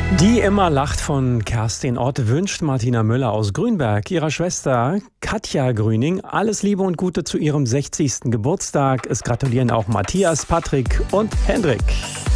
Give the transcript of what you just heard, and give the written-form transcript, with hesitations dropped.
Die immer lacht von Kerstin Ott wünscht Martina Müller aus Grünberg ihrer Schwester Katja Grüning alles Liebe und Gute zu ihrem 60. Geburtstag. Es gratulieren auch Matthias, Patrick und Hendrik.